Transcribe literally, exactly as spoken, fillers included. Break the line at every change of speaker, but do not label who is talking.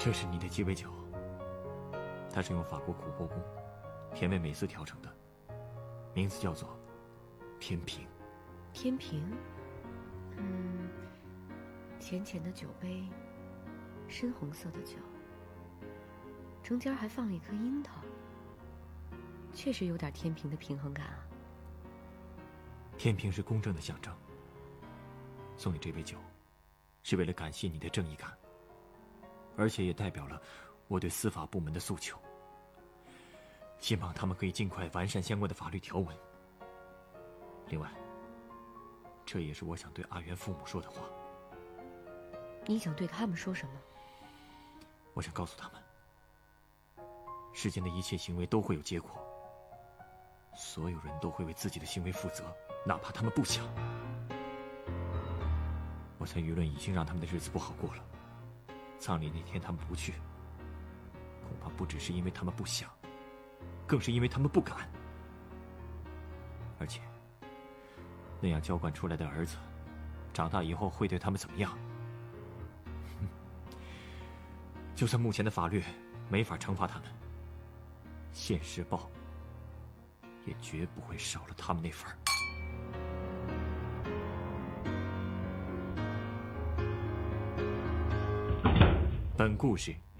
这是你的鸡尾酒，它是用法国琥珀宫甜味美思调成的，名字叫做天平。
天平，嗯，浅浅的酒杯，深红色的酒，中间还放了一颗樱桃，确实有点天平的平衡感啊。
天平是公正的象征，送你这杯酒，是为了感谢你的正义感，而且也代表了我对司法部门的诉求，希望他们可以尽快完善相关的法律条文。另外，这也是我想对阿元父母说的话。
你想对他们说什么？
我想告诉他们，世间的一切行为都会有结果，所有人都会为自己的行为负责，哪怕他们不想。我猜舆论已经让他们的日子不好过了，葬礼那天他们不去，恐怕不只是因为他们不想，更是因为他们不敢。而且那样娇惯出来的儿子，长大以后会对他们怎么样？就算目前的法律没法惩罚他们，现世报也绝不会少了他们那份儿。本故事